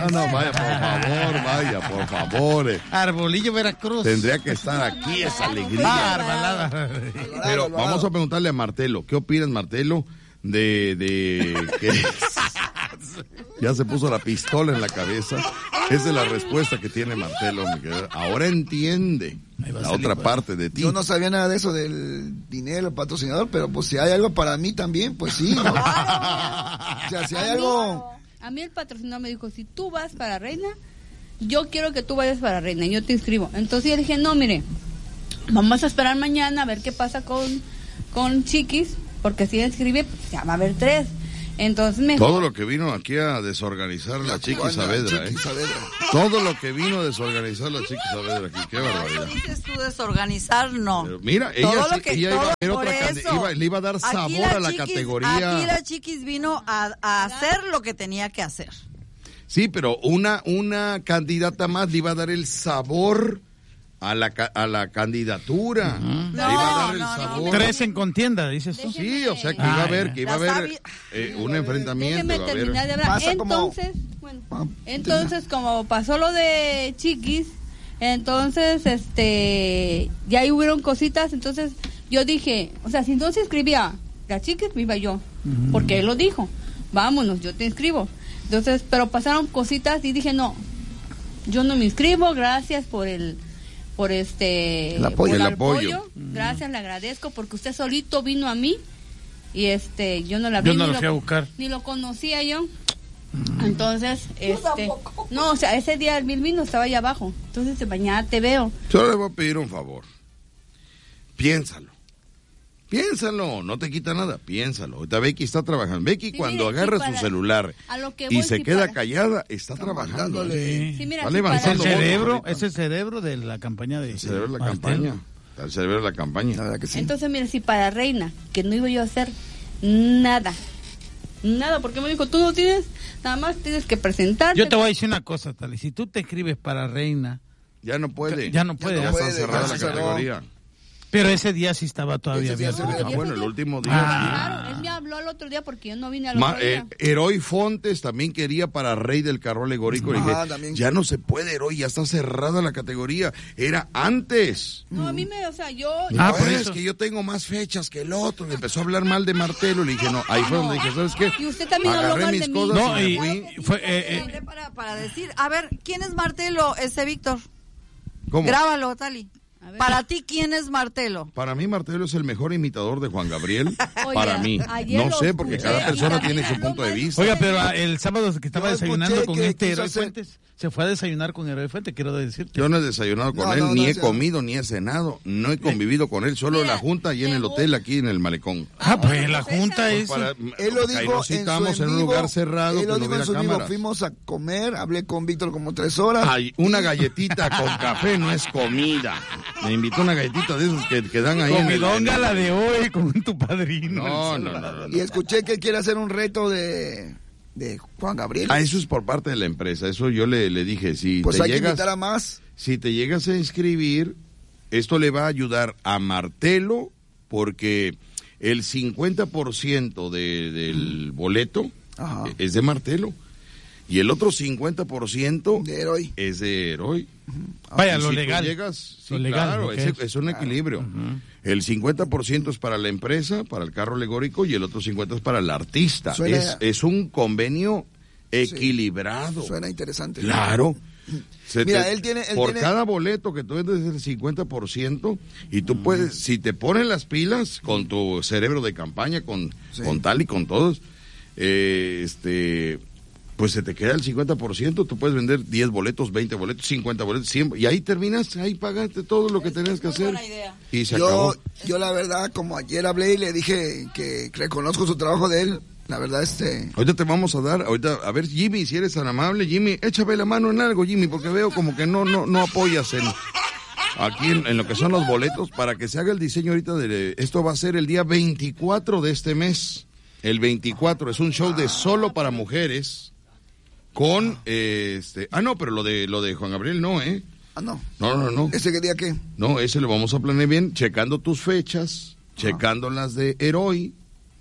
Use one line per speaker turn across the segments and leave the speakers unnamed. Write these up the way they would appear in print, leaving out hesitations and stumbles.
No, vaya, por favor.
Arbolillo, Veracruz.
Tendría que estar aquí esa alegría. Pero vamos a preguntarle a Martelo, ¿qué opinas, Martelo, de que ya se puso la pistola en la cabeza? Esa es la respuesta que tiene Martelo. Ahora entiende la otra parte de ti.
Yo no sabía nada de eso del dinero, el patrocinador, pero pues si hay algo para mí también, pues sí, ¿no? O sea, si hay algo...
A mí el patrocinador me dijo, si tú vas para Reina, yo quiero que tú vayas para Reina, yo te inscribo. Entonces yo dije, no, mire, vamos a esperar mañana a ver qué pasa con Chiquis, porque si inscribe, pues ya va a haber 3. Entonces
todo lo que vino aquí a desorganizar la Chiqui Saavedra, Todo lo que vino a desorganizar la Chiqui Saavedra aquí, qué barbaridad.
Dices tú desorganizar, no.
Pero mira, le iba a dar sabor a la categoría.
Aquí la Chiquis vino a hacer lo que tenía que hacer.
Sí, pero una candidata más le iba a dar el sabor a la candidatura. Le iba a dar el sabor.
3 en contienda, dices tú.
Sí, o sea que iba a haber un enfrentamiento.
Déjeme terminar de hablar. Entonces, como pasó lo de Chiquis, entonces ya ahí hubieron cositas, entonces yo dije, o sea, si no se inscribía la Chiquis, me iba yo, porque él lo dijo, vámonos, yo te inscribo. Entonces, pero pasaron cositas y dije, no, yo no me inscribo, gracias por el apoyo. Gracias, le agradezco porque usted solito vino a mí y yo no la vi,
lo fui a buscar,
ni lo conocía yo. Entonces, no, o sea, ese día el vino estaba allá abajo. Entonces, mañana te veo.
Yo le voy a pedir un favor. Piénsalo, no te quita nada, piénsalo. Ahorita Becky está trabajando. Becky, sí, cuando agarra su celular y se queda callada, está trabajando.
Sí, mira,
vale, avanzando.
Es el cerebro de la campaña de...
El cerebro de la campaña. El cerebro de la campaña.
La verdad que sí.
Entonces, mira, si para Reina, que no iba yo a hacer nada, porque me dijo, tú no tienes, nada más tienes que presentarte.
Yo te voy a decir una cosa, Tali, si tú te escribes para Reina...
Ya no puede.
Ya no puede.
Ya está cerrada la categoría.
Pero ese día sí estaba todavía abierto.
Bueno, el último día.
Claro, él me habló el otro día porque yo no vine al otro día.
Heroy Fontes también quería para Rey del Carro Alegórico. Le dije, ya no se puede, Heroy, ya está cerrada la categoría. Era antes.
No, a mí yo...
por eso es que yo tengo más fechas que el otro. Le empezó a hablar mal de Martelo. Le dije, no, ahí fue donde dije, ¿sabes qué?
Y usted también habló mal de mí.
No,
y fue... para decir, a ver, ¿quién es Martelo? Víctor.
¿Cómo?
Grábalo, Tali. Para ti, ¿quién es Martelo?
Para mí, Martelo es el mejor imitador de Juan Gabriel. Para mí. No sé, porque cada persona tiene su punto de vista.
Oiga, pero el sábado que estaba desayunando con Heroy Fuentes, se fue a desayunar con Heroy Fuentes, quiero decirte.
Yo no he desayunado con él, ni he comido, ni he cenado. No he convivido con él, solo en la junta y en el hotel aquí en el Malecón.
Pues la junta es...
Él lo dijo
nos citamos en un lugar cerrado.
Él lo dijo en su vivo, fuimos a comer, hablé con Víctor como 3 horas.
Ay, una galletita con café no es comida. Me invitó una galletita de esos que dan ahí.
Comidonga la de hoy con tu padrino.
No.
Y escuché que él quiere hacer un reto de Juan Gabriel.
Eso es por parte de la empresa. Eso yo le dije, si
pues
te
hay
llegas,
que invitar a más.
Si te llegas a inscribir, esto le va a ayudar a Martelo porque el 50% del boleto es de Martelo. Y el otro 50%
de Heroy.
Es de Heroy.
Vaya, lo legal.
Llegas,
lo legal,
claro, es un equilibrio. El 50% es para la empresa, para el carro alegórico, y el otro 50% es para el artista. Es un convenio equilibrado.
Suena interesante.
Claro.
Mira,
por cada boleto que tú vendes el 50%, y tú puedes, si te pones las pilas con tu cerebro de campaña, con tal y con todos, pues se te queda el 50%, tú puedes vender 10 boletos, 20 boletos, 50 boletos, 100, y ahí terminas, ahí pagaste todo lo que tenías que hacer. Y se acabó.
Yo la verdad, como ayer hablé y le dije que reconozco su trabajo de él, la verdad ahorita
te vamos a dar, a ver, Jimmy, si eres tan amable, Jimmy, échame la mano en algo, Jimmy, porque veo como que no apoyas aquí en lo que son los boletos, para que se haga el diseño ahorita esto va a ser el día 24 de este mes. El 24 es un show de solo para mujeres. Con pero lo de Juan Gabriel no, No.
¿Ese qué día qué?
No, ese lo vamos a planear bien, checando tus fechas, checando las de Heroy,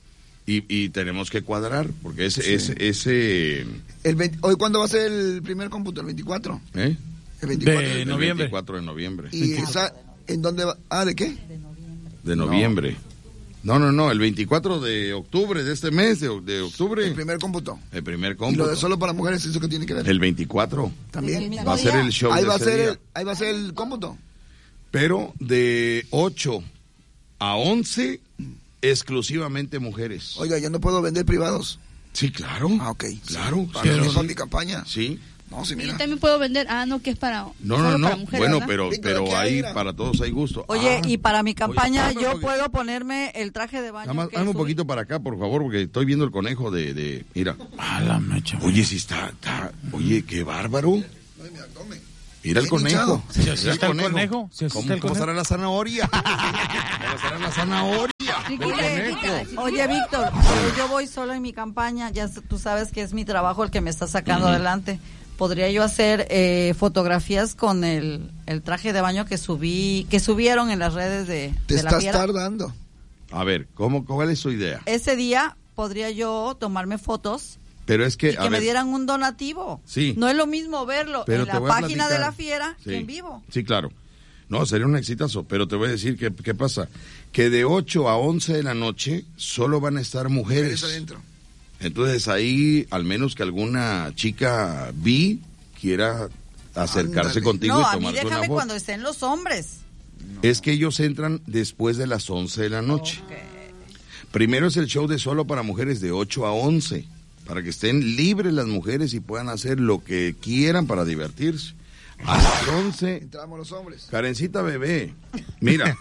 Y tenemos que cuadrar, porque ese
¿Hoy cuándo va a ser el primer cómputo? ¿El 24?
¿Eh?
El 24
de noviembre.
24 de noviembre.
¿Y en dónde va? ¿De qué?
De noviembre. No, el 24 de octubre, de este mes, de octubre.
El primer cómputo.
El primer
¿Y
cómputo.
lo de solo para mujeres, eso qué tiene que ver?
El 24.
También.
Va a ser el show
Ahí
de
va a
ese
ser
día.
ahí va a ser el cómputo.
Pero de 8 a 11, exclusivamente mujeres.
Oiga, yo no puedo vender privados.
Sí, claro.
Ah, ok.
Claro.
Para,
sí.
para mi campaña.
Sí.
No, sí,
Yo
mira.
también puedo vender. No, que es para.
No.
para mujeres,
Bueno,
¿verdad?
pero ahí para todos hay gusto.
Oye, y para mi campaña
espérame,
yo
porque-
puedo ponerme el traje de baño.
Nada más,
que
hazme un
subí.
poquito para acá, por favor, porque estoy viendo el conejo de mira.
A la mecha.
Oye, si está, oye, qué bárbaro. Mira el
Bien
conejo.
hinchado.
Si así está el conejo. Si así está el
¿Cómo
conejo.
será la zanahoria? ¿Cómo será la zanahoria?
Oye, Víctor, yo voy solo en mi campaña, ya tú sabes que es mi trabajo el que me está sacando adelante. ¿Podría yo hacer fotografías con el traje de baño que subieron en las redes de
Te
la
estás
fiera?
tardando.
A ver, ¿cuál es su idea?
Ese día podría yo tomarme fotos
Pero es que,
y que me dieran un donativo.
Sí.
No es lo mismo verlo
Pero
en
te
la
voy a
página de
platicar.
la fiera
Sí.
que en vivo.
Sí, claro. No, sería un exitazo, pero te voy a decir qué pasa. Que de 8 a 11 de la noche solo van a estar mujeres.
Adentro.
Entonces ahí, al menos que alguna chica quiera acercarse
Ándale.
contigo
No,
y
a mí
tomarse una
déjame
foto.
cuando estén los hombres.
Es que ellos entran después de las 11 de la noche. Primero es el show de solo para mujeres de 8 a 11, para que estén libres las mujeres y puedan hacer lo que quieran para divertirse. A las 11,
Entramos los hombres.
Karencita bebé, mira,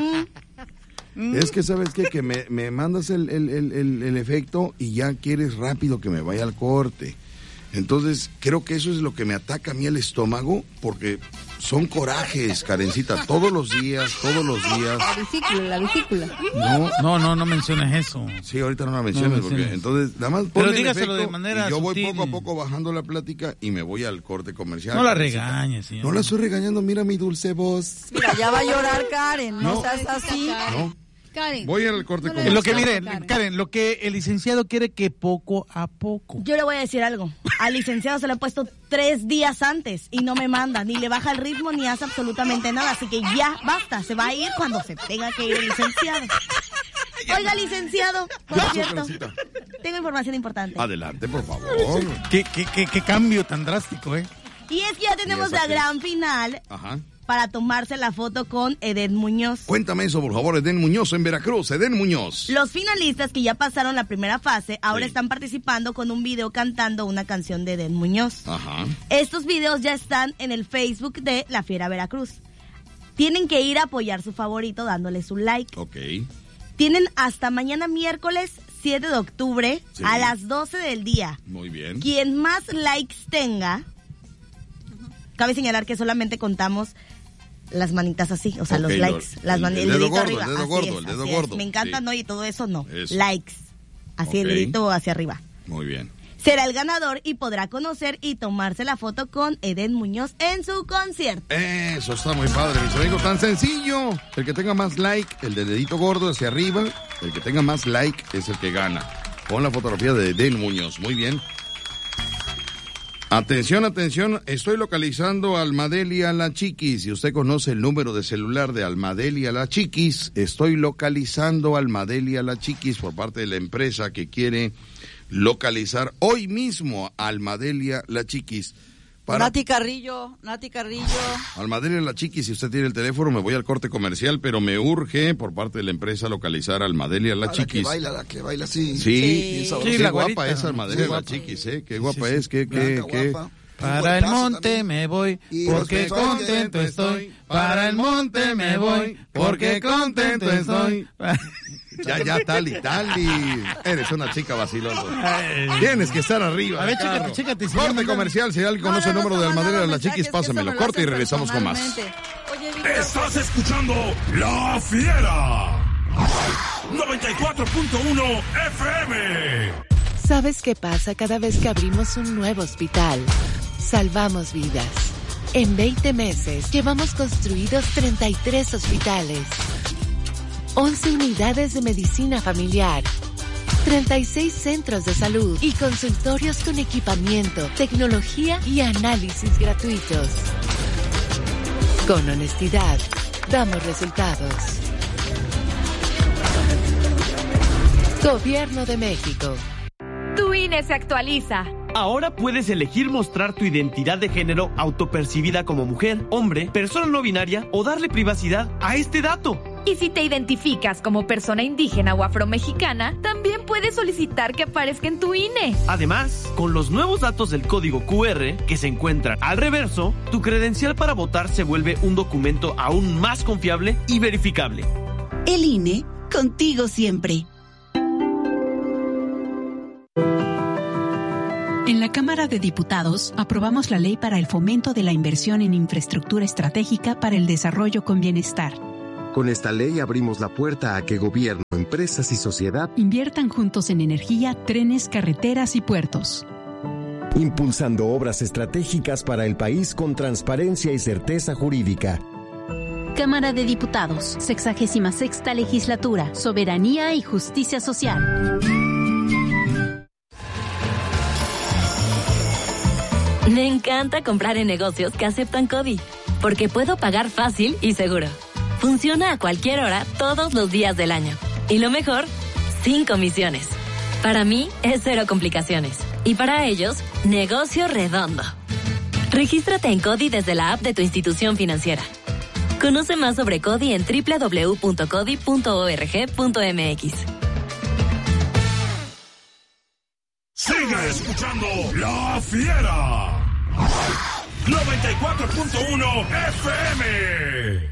es que sabes qué? Que me mandas el efecto y ya quieres rápido que me vaya al corte. Entonces, creo que eso es lo que me ataca a mí el estómago, porque son corajes, Karencita, todos los días.
La vesícula.
No,
No menciones eso.
sí, ahorita no la menciones,
No
porque
menciones.
entonces, nada más
Pero
ponle el
dígaselo
efecto
de manera
y yo voy
sutil.
poco a poco bajando la plática y me voy al corte comercial.
No la
Karencita.
regañes, señor.
No la estoy regañando, mira mi dulce voz.
Mira, ya va a llorar Karen, no seas así.
No,
Karen.
voy al corte
No le
comercial.
Lo que
Karen.
miren, Karen, lo que el licenciado quiere que poco a poco.
Yo le voy a decir algo. Al licenciado se le ha puesto 3 días antes y no me manda, ni le baja el ritmo, ni hace absolutamente nada. Así que ya, basta. Se va a ir cuando se tenga que ir el licenciado. Oiga, licenciado, por cierto,
Karencita.
tengo información importante.
Adelante, por favor.
¿Qué cambio tan drástico, eh?
Y es que ya tenemos
¿Y esa
la
qué?
gran final
Ajá.
para tomarse la foto con Eden Muñoz.
Cuéntame eso, por favor, Eden Muñoz en Veracruz. Eden Muñoz.
Los finalistas que ya pasaron la primera fase ahora
Sí.
están participando con un video cantando una canción de Eden Muñoz.
Ajá.
Estos videos ya están en el Facebook de La Fiera Veracruz. Tienen que ir a apoyar su favorito dándole su like.
Ok.
Tienen hasta mañana miércoles 7 de octubre
Sí.
a las 12 del día.
Muy bien.
Quien más likes tenga, cabe señalar que solamente contamos las manitas así, o sea,
Ok,
los likes,
el
el
dedo
dedito
gordo,
arriba.
el dedo
Así
gordo,
es,
el dedo
así es.
gordo,
Me encanta,
sí.
¿no? Y todo eso no.
Eso.
Likes. Así el
Ok.
dedito hacia arriba.
Muy bien.
Será el ganador y podrá conocer y tomarse la foto con Eden Muñoz en su concierto.
Eso está muy padre, mis amigos. Tan sencillo. El que tenga más like, el de dedito gordo hacia arriba, el que tenga más like es el que gana. Pon la fotografía de Eden Muñoz. Muy bien. Atención, atención. Estoy localizando a Almadelia La Chiquis. Si usted conoce el número de celular de Almadelia La Chiquis, estoy localizando a Almadelia La Chiquis por parte de la empresa que quiere localizar hoy mismo a Almadelia La Chiquis.
Nati Carrillo.
Almadelia La Chiquis, si usted tiene el teléfono, me voy al corte comercial, pero me urge por parte de la empresa localizar a Almadelia La Chiquis.
La que baila así.
Sí,
Bien sabrosa.
qué
la
guapa
güerita.
es Almadelia
Muy
La
guapa.
Chiquis, qué guapa
Sí, sí.
es, qué
Blanca, guapa.
Para el
Cuerpazo
monte
también.
me voy,
Y
porque
los pezones
contento estoy. Para el monte me voy, porque contento estoy.
Ya, Tali. Eres una chica vacilona. Tienes que estar arriba.
A ver,
carro.
chécate, si
Corte
me mandan-
comercial, si alguien conoce el número de Almadelia La Chiquis, pásamelo. Corte y regresamos con más.
Oye, Víctor,
Estás escuchando La Fiera 94.1 FM.
¿Sabes qué pasa cada vez que abrimos un nuevo hospital? Salvamos vidas. En 20 meses llevamos construidos 33 hospitales, 11 unidades de medicina familiar 36 centros de salud y consultorios con equipamiento, tecnología y análisis gratuitos. Con honestidad, damos resultados. Gobierno de México.
Tu INE se actualiza.
Ahora puedes elegir mostrar tu identidad de género autopercibida como mujer, hombre, persona no binaria o darle privacidad a este dato.
Y si te identificas como persona indígena o afromexicana, también puedes solicitar que aparezca en tu INE.
Además, con los nuevos datos del código QR que se encuentran al reverso, tu credencial para votar se vuelve un documento aún más confiable y verificable.
El INE, contigo siempre.
En la Cámara de Diputados aprobamos la Ley para el Fomento de la Inversión en Infraestructura Estratégica para el Desarrollo con Bienestar.
Con esta ley abrimos la puerta a que gobierno, empresas y sociedad
inviertan juntos en energía, trenes, carreteras y puertos.
Impulsando obras estratégicas para el país con transparencia y certeza jurídica.
Cámara de Diputados, 66ª Legislatura, Soberanía y Justicia Social.
Me encanta comprar en negocios que aceptan CODI, porque puedo pagar fácil y seguro. Funciona a cualquier hora, todos los días del año. Y lo mejor, sin comisiones. Para mí, es cero complicaciones. Y para ellos, negocio redondo. Regístrate en CODI desde la app de tu institución financiera. Conoce más sobre CODI en www.codi.org.mx.
Sigue escuchando La Fiera. 94.1 FM.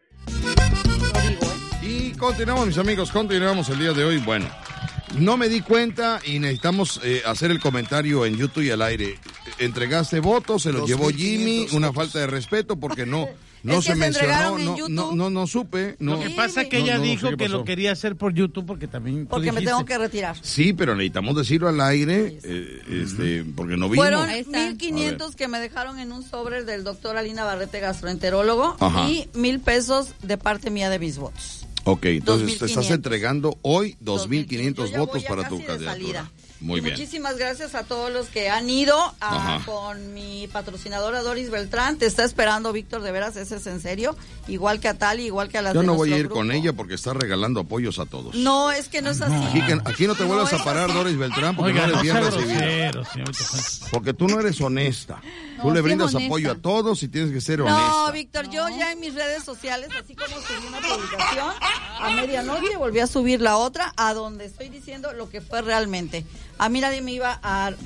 Y continuamos, mis amigos, continuamos el día de hoy. Bueno, no me di cuenta y necesitamos hacer el comentario en YouTube y al aire. Entregaste votos, se los llevó Jimmy, una falta de respeto porque no se mencionó, no supe.
Lo que pasa es que ella dijo que lo quería hacer por YouTube porque también...
Porque me tengo que retirar.
Sí, pero necesitamos decirlo al aire, porque no vimos.
Fueron 1,500 que me dejaron en un sobre del doctor Alina Barrete, gastroenterólogo, y 1,000 pesos de parte mía de mis votos.
Ok, entonces te estás entregando hoy 2,500 votos para tu candidatura. Muy bien.
Muchísimas gracias a todos los que han ido con mi patrocinadora Doris Beltrán. Te está esperando, Víctor, de veras, ese es en serio. Igual que a Tali, igual que a las
Yo
de
no voy a ir
grupo.
con ella porque está regalando apoyos a todos.
No, es que no es así.
Aquí no te vuelvas a parar, Doris Beltrán, porque no eres bien recibida. Porque tú no eres honesta. Tú le brindas apoyo a todos y tienes que ser honesta.
No, Víctor, yo ya en mis redes sociales, así como subí una publicación, a medianoche volví a subir la otra, a donde estoy diciendo lo que fue realmente. A mí nadie me iba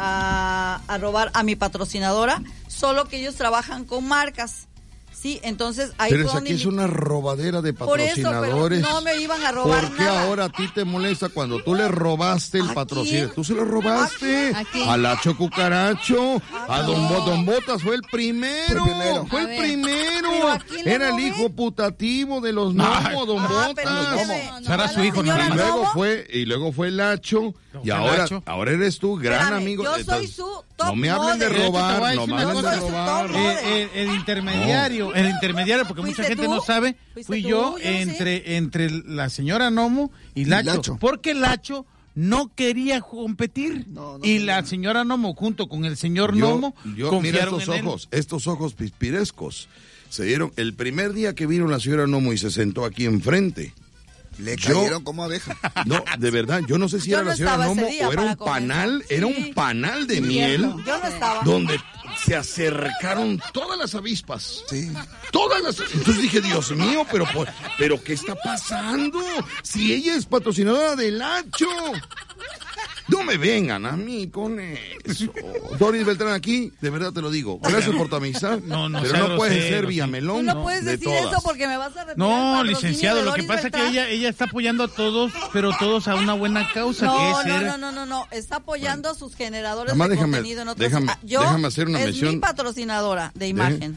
a robar a mi patrocinadora, solo que ellos trabajan con marcas. Sí, entonces ahí
pero aquí es una robadera de patrocinadores.
Por eso, pero no me iban a robar
¿Por qué
nada?
ahora a ti te molesta cuando tú le robaste el patrocinio? Tú se lo robaste a Lacho Cucaracho, a Don Botas, fue el primero. Fue el primero. Era el hijo putativo de los gnomos, Don Botas.
Era su hijo,
¿no? Y luego fue Lacho, y ahora eres tú, gran amigo.
Yo soy su top
no me hablen de robar, no me hablen de robar.
El intermediario. El intermediario, porque mucha gente no sabe, fui yo entre la señora Nomo y Lacho. Porque Lacho no quería competir. Y la señora Nomo junto con el señor Nomo
mira estos ojos pispirescos. Se dieron el primer día que vino la señora Nomo y se sentó aquí enfrente.
Le cayeron como abeja.
No, de verdad, yo no sé si era la señora Nomo o era un panal, era un panal de miel.
Yo no estaba.
Donde se acercaron todas las avispas. Sí. Entonces dije, Dios mío, pero ¿qué está pasando? Si ella es patrocinadora de Lacho. No me vengan a mí con eso. Doris Beltrán aquí, de verdad te lo digo. Gracias por tu amistad. Pero no puedes ser Villamelón.
Tú no puedes decir eso porque me vas a retirar.
No, licenciado, lo que pasa es que ella está apoyando a todos, pero todos a una buena causa.
No. Está apoyando a sus generadores de contenido en otros.
Déjame hacer una mención.
Es mi patrocinadora de imagen.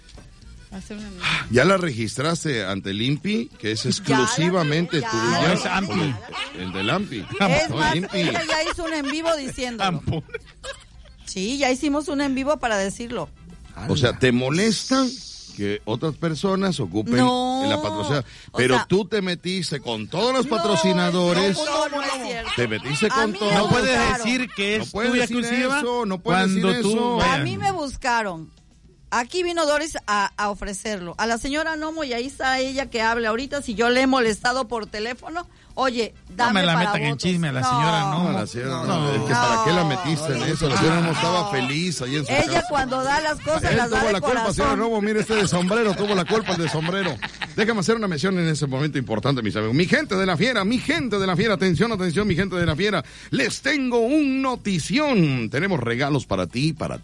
Ya la registraste ante el INPI, que es exclusivamente tuya.
Es AMPI.
El del AMPI.
Es más, ella ya hizo un en vivo diciéndolo. Sí, ya hicimos un en vivo para decirlo.
O sea, ¿te molesta que otras personas ocupen la patrocinadora. Pero tú te metiste con todos los patrocinadores.
No es cierto.
Te metiste con todos.
No puedes decir que es tuya exclusiva.
No puedes decir eso.
A mí me buscaron. Aquí vino Doris a ofrecerlo. A la señora Nomo, y ahí está ella que habla ahorita. Si yo le he molestado por teléfono, oye, dame
no me la
para
metan
votos.
en chisme a la señora Nomo.
No, la señora no. Es que ¿para qué la metiste en eso? La señora Nomo estaba feliz ahí en su
Ella
casa.
cuando da las cosas
Él
las da
tuvo
de
la culpa,
corazón.
señora Nomo. Mire, este de sombrero tuvo la culpa, el de sombrero. Déjame hacer una mención en ese momento importante, mis amigos. Mi gente de la fiera, atención, atención, mi gente de la fiera. Les tengo un notición. Tenemos regalos para ti, para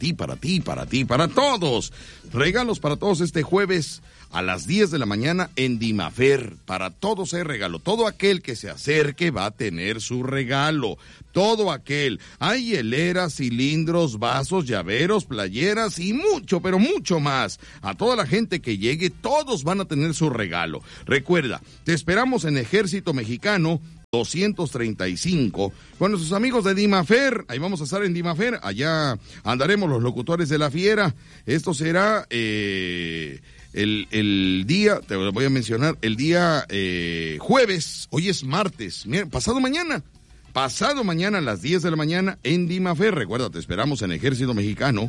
todos. Regalos para todos este jueves a las 10 de la mañana en Dimafer. Para todos hay regalo. Todo aquel que se acerque va a tener su regalo. Todo aquel. Hay hieleras, cilindros, vasos, llaveros, playeras y mucho, pero mucho más. A toda la gente que llegue, todos van a tener su regalo. Recuerda, te esperamos en Ejército Mexicano 235 con nuestros amigos de Dimafer. Ahí vamos a estar en Dimafer. Allá andaremos los locutores de la fiera. Esto será el día, te lo voy a mencionar, el día jueves. Hoy es martes. Mira, pasado mañana a las 10 de la mañana en Dimafer. Recuerda, te esperamos en Ejército Mexicano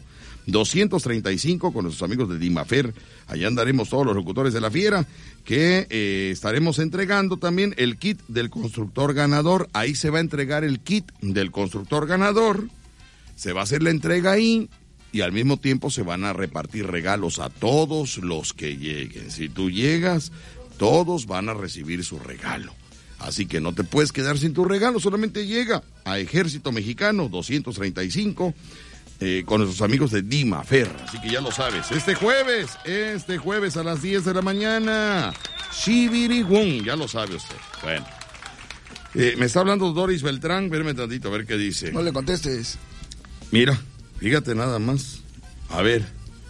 235 con nuestros amigos de Dimafer. Allá andaremos todos los locutores de la fiera, que estaremos entregando también el kit del constructor ganador. Ahí se va a entregar el kit del constructor ganador. Se va a hacer la entrega ahí y al mismo tiempo se van a repartir regalos a todos los que lleguen. Si tú llegas, todos van a recibir su regalo. Así que no te puedes quedar sin tu regalo, solamente llega a Ejército Mexicano 235 con nuestros amigos de Dimafer. Así que ya lo sabes, este jueves a las 10 de la mañana, Shibirigún, ya lo sabe usted. Bueno, me está hablando Doris Beltrán, verme tantito, a ver qué dice.
No le contestes.
Mira, fíjate nada más, a ver.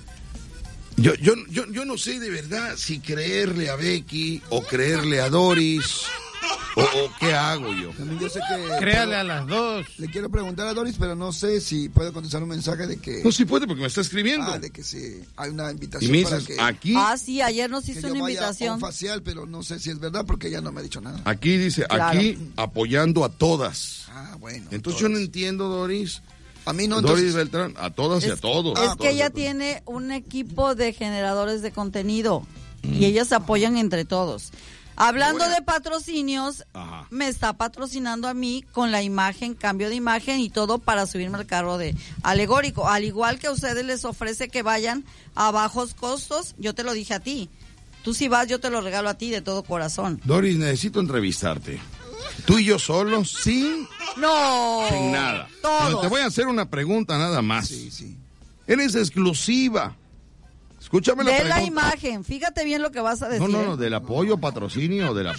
Yo no sé de verdad si creerle a Becky o creerle a Doris. ¿O qué hago yo?
También yo sé que...
Créale a las dos.
Le quiero preguntar a Doris, pero no sé si puede contestar un mensaje de que...
No, sí puede porque me está escribiendo.
De que sí, hay una invitación
y me dices,
para que...
Aquí...
sí, ayer nos hizo una invitación.
Un facial, pero no sé si es verdad porque ella no me ha dicho nada.
Aquí dice, claro. Aquí apoyando a todas.
Bueno.
Entonces yo no entiendo, Doris.
A mí no,
Doris Beltrán, a todas y a todos.
Es que ella tiene un equipo de generadores de contenido y ellas apoyan entre todos. Hablando de patrocinios, me está patrocinando a mí con la imagen, cambio de imagen y todo para subirme al carro de alegórico. Al igual que a ustedes les ofrece que vayan a bajos costos, yo te lo dije a ti. Tú si vas, yo te lo regalo a ti de todo corazón.
Doris, necesito entrevistarte. ¿Tú y yo solos? ¿Sin?
No.
Sin nada.
Todos.
Pero te voy a hacer una pregunta nada más.
Sí.
Eres exclusiva. Escúchame la pregunta.
De la imagen, fíjate bien lo que vas a decir.
No, del apoyo patrocinio.
Los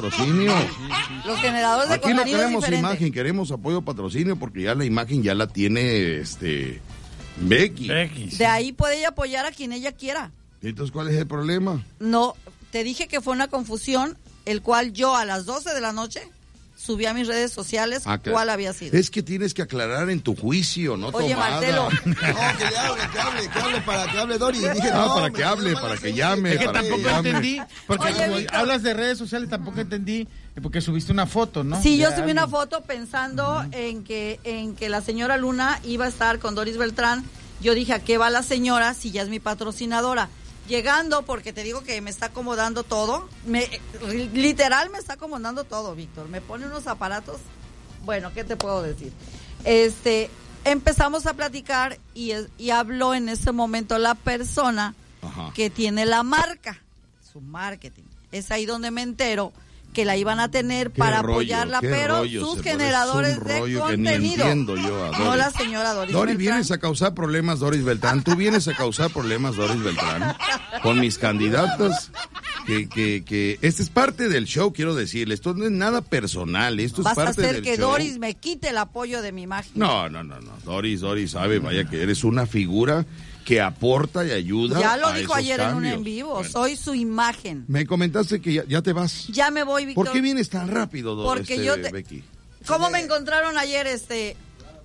generadores de
Aquí
contenido
no queremos
diferente.
imagen, queremos apoyo patrocinio porque ya la imagen ya la tiene Becky.
De ahí puede ella apoyar a quien ella quiera.
Entonces, ¿cuál es el problema?
No, te dije que fue una confusión, el cual yo a las 12 de la noche subí a mis redes sociales cuál había sido.
Es que tienes que aclarar en tu juicio, no
Oye,
tomada.
Marcelo.
No, que hable para que hable Doris. Dije,
para que hable, para que llame.
Es que
para
tampoco
que llame.
entendí, porque
Oye,
como
Víctor.
hablas de redes sociales, tampoco entendí, porque subiste una foto, ¿no?
Sí, yo
De
subí una
alguien.
foto pensando en que la señora Luna iba a estar con Doris Beltrán. Yo dije, ¿a qué va la señora si ya es mi patrocinadora? Llegando, porque te digo que me está acomodando todo, literal me está acomodando todo, Víctor. Me pone unos aparatos, bueno, ¿qué te puedo decir? Empezamos a platicar y habló en ese momento la persona que tiene la marca, su marketing. Es ahí donde me entero que la iban a tener para apoyarla, pero sus generadores de contenido. No la señora Doris Beltrán.
Vienes a causar problemas, Doris Beltrán. Tú vienes a causar problemas, Doris Beltrán, con mis candidatas. Que este es parte del show, quiero decirle. Esto no es nada personal, esto es parte del show.
Vas a hacer que Doris me quite el apoyo de mi imagen.
No. Doris sabe, vaya que eres una figura que aporta y ayuda.
Ya lo
a
dijo
esos
ayer
cambios.
en un en vivo,
Bueno.
soy su imagen.
Me comentaste que ya te vas.
Ya me voy, Víctor.
¿Por qué vienes tan rápido,
Porque yo
Becky?
¿Cómo me encontraron ayer,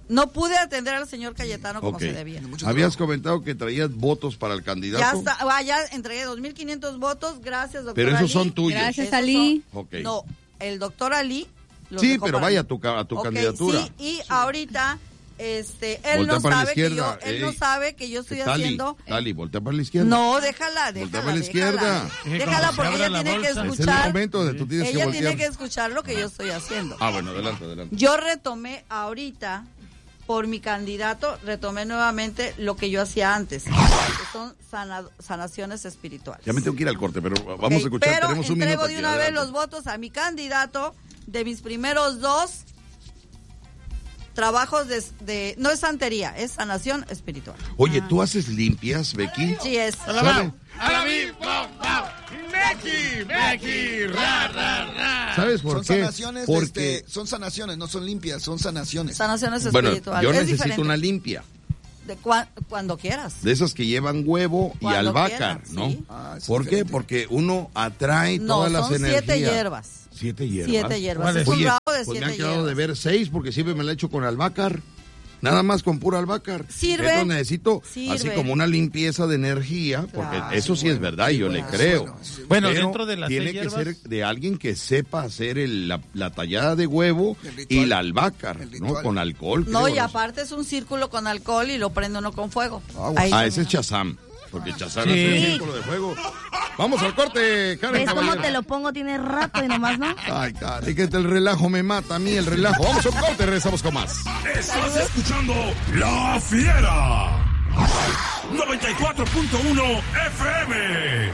no pude atender al señor Cayetano como se debía.
Habías comentado que traías votos para el candidato.
Ya está, ya entregué 2,500 votos, gracias, doctor
Pero esos
Ali.
son tuyos.
Gracias, Ali.
No, el doctor Ali.
Sí, pero vaya a tu candidatura.
Sí, y ahorita, él no sabe que yo estoy haciendo.
Dali, voltea para la izquierda.
No, déjala.
Voltea para la izquierda.
Déjala porque ella tiene que escuchar.
Es el momento donde tú tienes que voltear.
Ella tiene que escuchar lo que yo estoy haciendo.
Bueno, adelante.
Yo retomé ahorita, por mi candidato, nuevamente lo que yo hacía antes, que son sanaciones espirituales.
Ya me tengo que ir al corte, pero vamos a escuchar.
Pero
tenemos un minuto
entrego
aquí,
de una vez los votos a mi candidato de mis primeros 2 trabajos no es santería, es sanación espiritual.
Oye, ¿tú haces limpias, Becky?
Sí, es.
Becky, ¿Sabes por qué?
Porque son sanaciones, no son limpias, son sanaciones.
Sanaciones espirituales.
Yo necesito una limpia.
De cuando quieras.
De esas que llevan huevo y albahaca, ¿no?
¿sí?
¿Por qué? Porque uno atrae todas las energías.
7 hierbas.
7 hierbas.
7 hierbas.
Es un rabo de 7 hierbas. Me han quedado de ver 6 porque siempre me la he hecho con albahaca. Nada más con pura albahaca.
Sirve.
Entonces necesito así como una limpieza de energía, porque eso sí es verdad y yo le creo.
Bueno,
pero
dentro de las
tiene
6
que
hierbas,
ser de alguien que sepa hacer la tallada de huevo y la albahaca, ¿no? Con alcohol.
No, y aparte es un círculo con alcohol y lo prende uno con fuego.
Ese es Chazam. Porque Chazam es un círculo de fuego. Vamos al corte, Karen.
¿Ves cómo te lo pongo? Tiene rato y nomás, ¿no?
Ay, Karen, que el relajo me mata a mí, el relajo. Vamos al corte, regresamos con más.
Estás escuchando La Fiera 94.1 FM.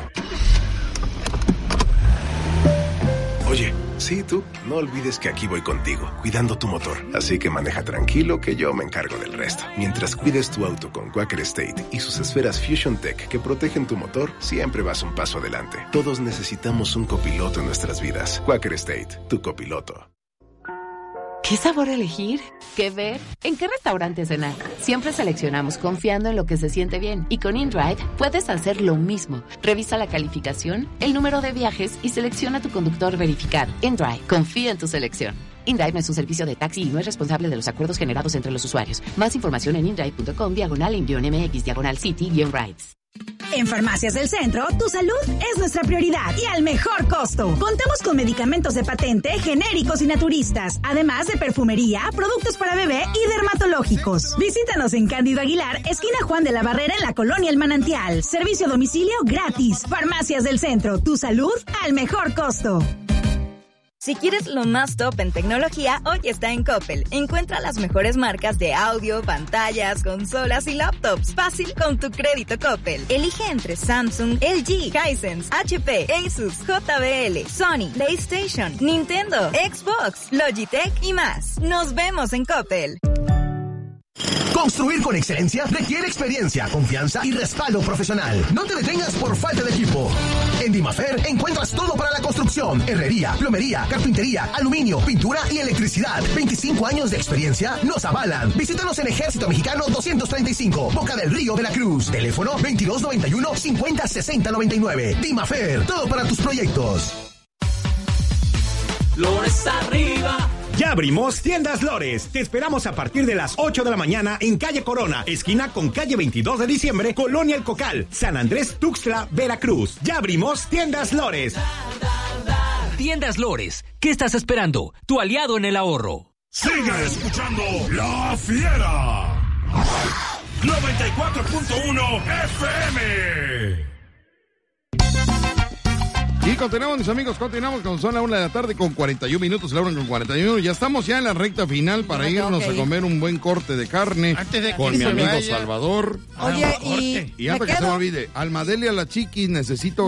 Oye, sí, tú, no olvides que aquí voy contigo, cuidando tu motor. Así que maneja tranquilo que yo me encargo del resto. Mientras cuides tu auto con Quaker State y sus esferas Fusion Tech que protegen tu motor, siempre vas un paso adelante. Todos necesitamos un copiloto en nuestras vidas. Quaker State, tu copiloto.
¿Qué sabor elegir? ¿Qué ver? ¿En qué restaurante cenar? Siempre seleccionamos confiando en lo que se siente bien. Y con InDrive puedes hacer lo mismo. Revisa la calificación, el número de viajes y selecciona tu conductor verificado. InDrive, confía en tu selección. InDrive no es un servicio de taxi y no es responsable de los acuerdos generados entre los usuarios. Más información en indrive.com/MX/City-Rides.
En Farmacias del Centro, tu salud es nuestra prioridad y al mejor costo. Contamos con medicamentos de patente, genéricos y naturistas, además de perfumería, productos para bebé y dermatológicos. Visítanos en Cándido Aguilar, esquina Juan de la Barrera, en la Colonia El Manantial. Servicio a domicilio gratis. Farmacias del Centro, tu salud al mejor costo.
Si quieres lo más top en tecnología, hoy está en Coppel. Encuentra las mejores marcas de audio, pantallas, consolas y laptops. Fácil con tu crédito Coppel. Elige entre Samsung, LG, Hisense, HP, Asus, JBL, Sony, PlayStation, Nintendo, Xbox, Logitech y más. Nos vemos en Coppel.
Construir con excelencia requiere experiencia, confianza y respaldo profesional. No te detengas por falta de equipo. En Dimafer encuentras todo para la construcción: herrería, plomería, carpintería, aluminio, pintura y electricidad. 25 años de experiencia nos avalan. Visítanos en Ejército Mexicano 235, Boca del Río, Veracruz. Teléfono 2291-506099. Dimafer, todo para tus proyectos.
Lores arriba. Ya abrimos Tiendas Lores. Te esperamos a partir de las 8 de la mañana en calle Corona, esquina con calle 22 de diciembre, Colonia El Cocal, San Andrés Tuxtla, Veracruz. Ya abrimos Tiendas Lores.
Tiendas Lores. ¿Qué estás esperando? Tu aliado en el ahorro.
Sigue escuchando La Fiera 94.1 FM.
Y continuamos, mis amigos, continuamos con son la 1 de la tarde con 41 minutos, la 1 con 41. Ya estamos ya en la recta final para irnos a comer un buen corte de carne con mi amigo Salvador.
Oye,
y antes que se me olvide, Almadelia La Chiquis, necesito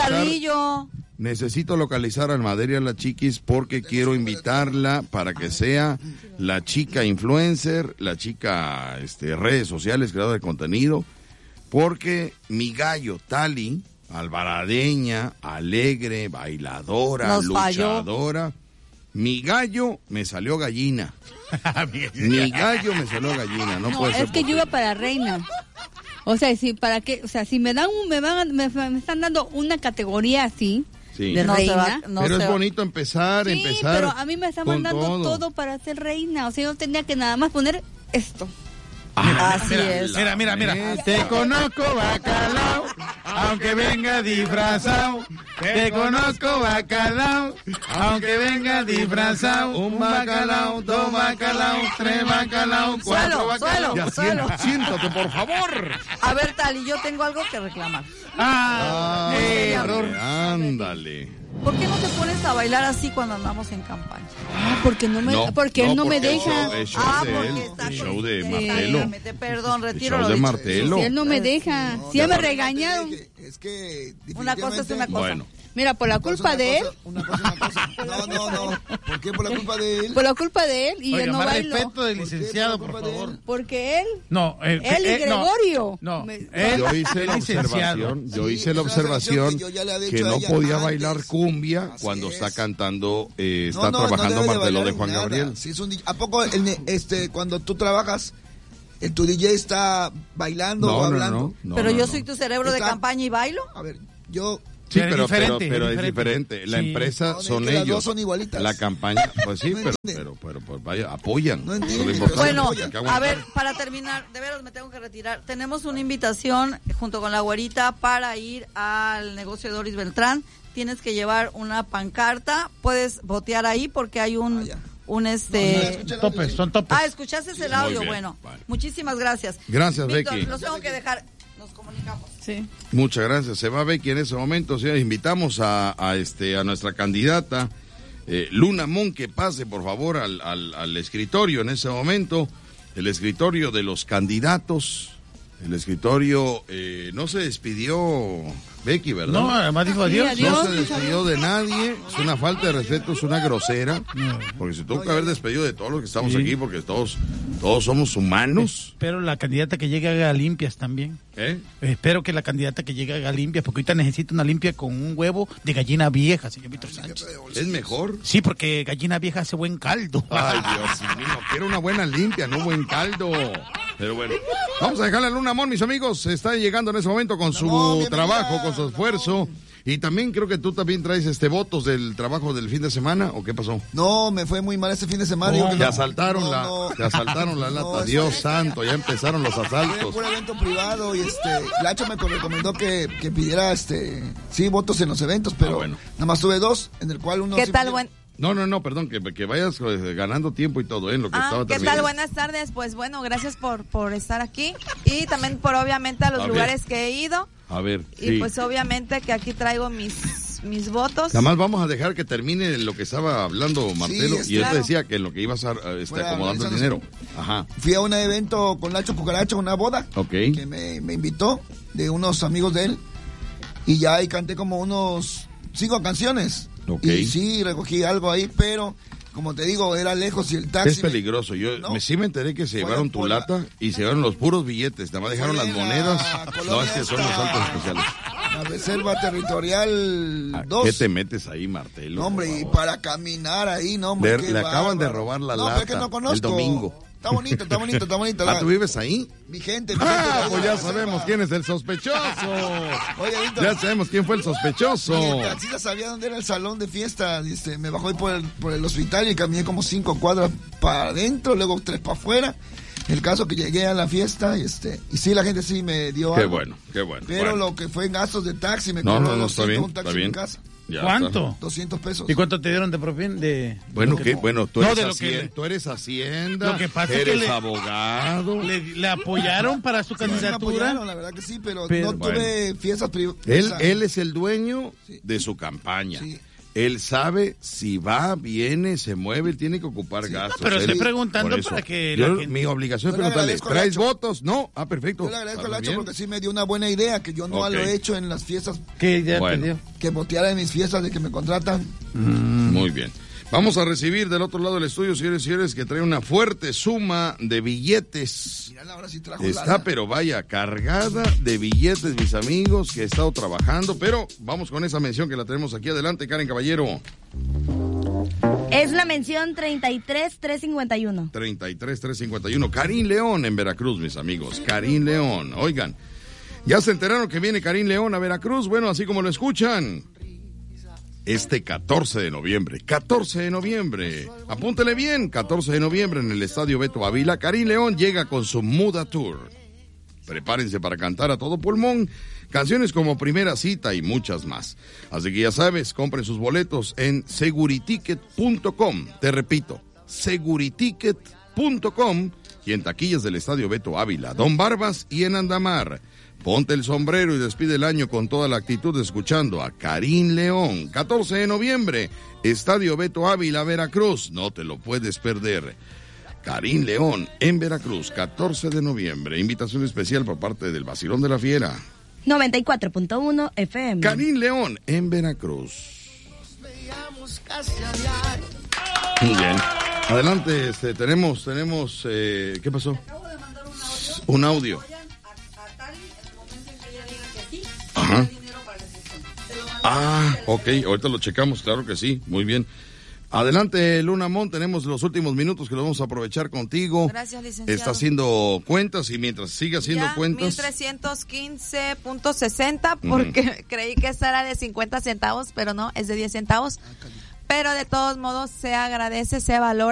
localizar a Almadelia La Chiquis porque quiero invitarla para que sea la chica influencer, la chica redes sociales, creadora de contenido, porque mi gallo Tali, alvaradeña, alegre, bailadora, luchadora. Mi gallo me salió gallina. Mi gallo me salió gallina. No puede ser.
Es que yo iba para reina. O sea, si para qué, o sea, si me dan me están dando una categoría así.
Sí.
De reina.
Pero es bonito empezar.
Pero a mí me están mandando todo para ser reina. O sea, yo tenía que nada más poner esto.
Así es.
Mira. Te conozco, bacalao, aunque venga disfrazado. Te conozco, bacalao, aunque venga disfrazado. Un bacalao, dos bacalao, tres bacalao, cuatro bacalao.
Ya,
siéntate, por favor.
A ver, Tali, yo tengo algo que reclamar.
Error. Ándale.
¿Por qué no te pones a bailar así cuando andamos en campaña?
Porque él no me deja.
El show de Martelo.
Perdón, retiro
el show de Martelo.
Si él no me deja. Si ya me regañaron.
Es que
una cosa es una cosa.
Bueno.
Mira, por la culpa de él.
Una cosa. No. ¿Por qué por la culpa de él?
Por la culpa de él y
oiga,
yo no
más
bailo.
respeto del licenciado, por favor.
Porque él.
No,
él y Gregorio.
No.
Yo hice la observación que no podía bailar cumbia cuando está cantando, está trabajando Martelo de Juan Gabriel.
Sí, ¿a poco cuando tú trabajas, tu DJ está bailando o hablando?
Pero yo soy tu cerebro de campaña y bailo.
A ver, yo...
Sí, pero es diferente. La empresa son ellos.
Las dos son igualitas.
La campaña, pues sí, pero vaya, apoyan.
No
bueno, a ver, para terminar, de veras me tengo que retirar. Tenemos una invitación junto con la güerita para ir al negocio de Doris Beltrán. Tienes que llevar una pancarta. Puedes votear ahí porque hay un
topes, son topes.
¿Escuchaste el audio? Bien, bueno, muchísimas gracias.
Gracias,
Víctor,
Becky.
Los tengo que dejar. Nos comunicamos.
Sí.
Muchas gracias. Se va Becky en ese momento. Señores, invitamos a nuestra candidata Luna Mon que pase por favor al escritorio en ese momento. El escritorio de los candidatos. El escritorio no se despidió Becky, ¿verdad?
No, además dijo adiós.
No se despidió de nadie. Es una falta de respeto, es una grosera. Porque se tuvo que haber despedido de todos los que estamos aquí, porque todos somos humanos.
Espero la candidata que llegue haga limpias también. Espero que la candidata que llegue haga limpias, porque ahorita necesita una limpia con un huevo de gallina vieja, señor Víctor Sánchez.
¿Es mejor?
Sí, porque gallina vieja hace buen caldo.
Ay, Dios mío, quiero una buena limpia, no buen caldo. Pero bueno, vamos a dejarle a Luna Mon, mis amigos. Está llegando en ese momento con su trabajo, con su esfuerzo. Y también creo que tú también traes votos del trabajo del fin de semana, ¿o qué pasó?
No, me fue muy mal este fin de semana.
Te asaltaron la lata. Dios santo, ya empezaron los asaltos.
Fue un evento privado y Lacho me recomendó que pidiera votos en los eventos, pero nada más tuve 2, en el cual uno...
¿Qué tal, buen?
No, perdón, que vayas ganando tiempo y todo, en lo que estaba terminando.
¿Qué tal? Buenas tardes, pues bueno, gracias por estar aquí y también por obviamente a los lugares que he ido.
A ver,
y pues obviamente que aquí traigo mis votos.
Nada más vamos a dejar que termine lo que estaba hablando Martelo, y él te decía que en lo que ibas acomodando el dinero. Ajá.
Fui a un evento con Lacho Cucaracho, una boda, que me invitó de unos amigos de él, y ya ahí canté como unos 5 canciones. Y sí, recogí algo ahí, pero como te digo, era lejos y el taxi...
Es peligroso. Sí me enteré que se llevaron tu lata y se llevaron los puros billetes. Nada más dejaron las monedas. No, es que son los altos especiales.
La Reserva Territorial 2.
¿Qué te metes ahí, Martelo?
No, hombre, y para caminar ahí, no, hombre.
Le acaban de robar la lata
es que no conozco.
el domingo.
Está bonito.
¿Tú vives ahí?
Mi gente.
Pues ya sabemos quién es el sospechoso.
Oye, Víctor,
ya sabemos quién fue el sospechoso.
El taxista sabía dónde era el salón de fiesta. Me bajó ahí por el hospital y caminé como 5 cuadras para adentro, luego 3 para afuera. El caso que llegué a la fiesta y sí, la gente sí me dio algo.
Qué bueno.
Pero lo que fue en gastos de taxi me cobró
está bien,
un taxi en casa.
Ya
¿Cuánto?
Está.
200 pesos.
¿Y cuánto te dieron de propina?
Tú eres Hacienda,
lo que pasa
eres
es que
abogado.
Le apoyaron para su candidatura.
Me apoyaron, la verdad que sí, pero no tuve fiestas privadas.
Él es el dueño de su campaña. Sí. Él sabe si va, viene, se mueve, él tiene que ocupar gastos.
Pero estoy preguntando para que...
Mi obligación es preguntarle, ¿traes votos? No, perfecto.
Yo le agradezco a Lacho porque sí me dio una buena idea, que yo no lo he hecho en las fiestas.
¿Qué idea te dio?
Que voteara en mis fiestas de que me contratan.
Muy bien. Vamos a recibir del otro lado del estudio, señores y señores, que trae una fuerte suma de billetes.
Mirala, ahora sí trajo
pero vaya, cargada de billetes, mis amigos, que he estado trabajando. Pero vamos con esa mención que la tenemos aquí. Adelante, Karen Caballero.
Es la mención 33351.
33351. Karim León en Veracruz, mis amigos. Karim León. Oigan, ¿ya se enteraron que viene Karim León a Veracruz? Bueno, así como lo escuchan. este 14 de noviembre. 14 de noviembre. Apúntele bien, 14 de noviembre en el Estadio Beto Ávila. Karim León llega con su Muda Tour. Prepárense para cantar a todo pulmón canciones como Primera Cita y muchas más. Así que ya sabes, compren sus boletos en seguriticket.com. Te repito, seguriticket.com y en taquillas del Estadio Beto Ávila, Don Barbas y en Andamar. Ponte el sombrero y despide el año con toda la actitud escuchando a Karim León. 14 de noviembre, Estadio Beto Ávila, Veracruz. No te lo puedes perder. Karim León en Veracruz, 14 de noviembre. Invitación especial por parte del Vacilón de la Fiera.
94.1 FM.
Karim León en Veracruz. Muy bien. Adelante, tenemos, ¿qué pasó? Un audio. Ajá. Ok, ahorita lo checamos, claro que sí, muy bien. Adelante, Luna Mon, tenemos los últimos minutos que los vamos a aprovechar contigo.
Gracias, licenciado.
Está haciendo cuentas y mientras siga haciendo cuentas...
1,315.60 porque creí que esta era de 50 centavos, pero no, es de 10 centavos. Pero de todos modos se agradece, se valora.